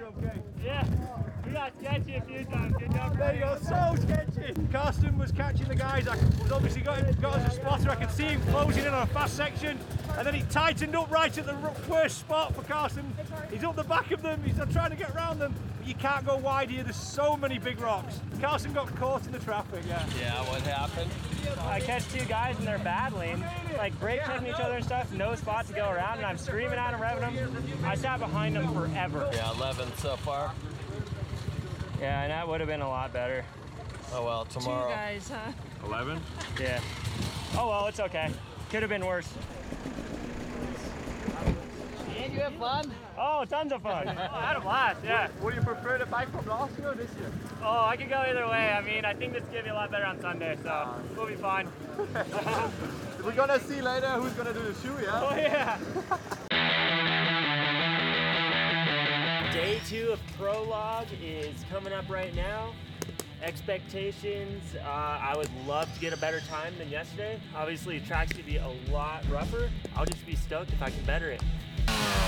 okay? Yeah, we got sketchy a few times. Good job. There you go, so sketchy. Carsten was catching the guys. I was obviously got us a spotter. I could see him closing in on a fast section, and then he tightened up right at the worst spot for Carsten. He's up the back of them. He's trying to get around them, but you can't go wide here. There's so many big rocks. Carsten got caught in the traffic. Yeah, what happened? I catch two guys and they're battling, like brake checking each other and stuff, no spot to go around, and I'm screaming at them, revving them. I sat behind them forever. Yeah, 11 so far. Yeah, and that would have been a lot better. Oh well, tomorrow. Two guys, huh? 11? Yeah. Oh well, it's okay. Could have been worse. And you have fun? Oh, tons of fun. I had a blast, yeah. Would you prefer the bike from last year or this year? Oh, I could go either way. I mean, I think this is going to be a lot better on Sunday, so we'll be fine. We're gonna see later who's gonna do the shoe, yeah? Oh, yeah. Day 2 of Prologue is coming up right now. Expectations, I would love to get a better time than yesterday. Obviously, the track's gonna be a lot rougher. I'll just be stoked if I can better it.